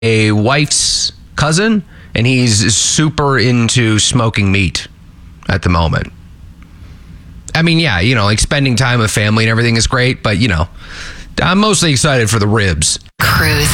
a wife's cousin, and he's super into smoking meat at the moment. I mean, yeah, like spending time with family and everything is great, but I'm mostly excited for the ribs. Cruise.